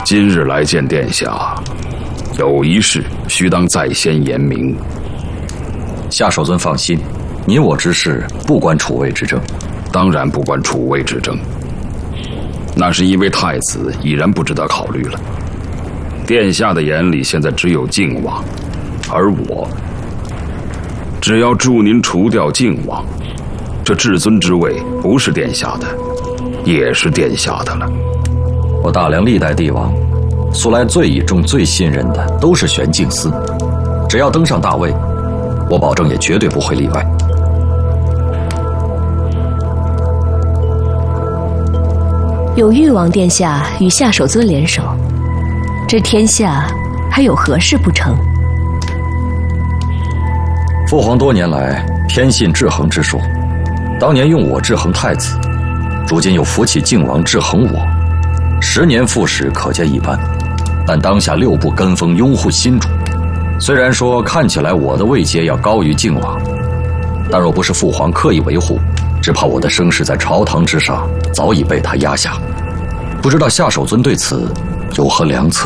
今日来见殿下，有一事须当在先言明。 夏守尊放心，你我之事不关储位之政。 当然不关储位之政，那是因为太子已然不值得考虑了。殿下的眼里现在只有靖王，而我只要助您除掉靖王，这至尊之位不是殿下的，也是殿下的了。 我大梁历代帝王，素来最倚重、最信任的都是玄镜司，只要登上大位，我保证也绝对不会例外。 有誉王殿下与夏守尊联手，这天下还有何事不成？ 父皇多年来偏信制衡之说，当年用我制衡太子，如今又扶起靖王制衡我，10年复始，可见一斑。但当下6部跟风拥护新主，虽然说看起来我的位阶要高于靖王，但若不是父皇刻意维护，只怕我的声势在朝堂之上早已被他压下。不知道夏守尊对此有何良策？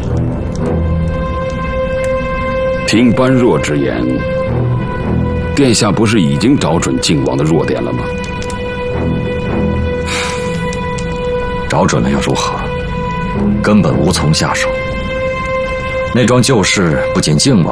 听般若之言，殿下不是已经找准靖王的弱点了吗？ 找准了又如何？根本无从下手。那桩旧事不仅靖王